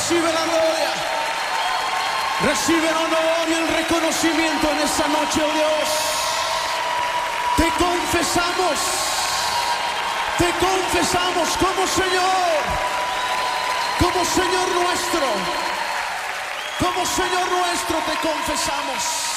Recibe la gloria. Recibe el honor y el reconocimiento en esta noche, oh Dios. Te confesamos como Señor nuestro, te confesamos.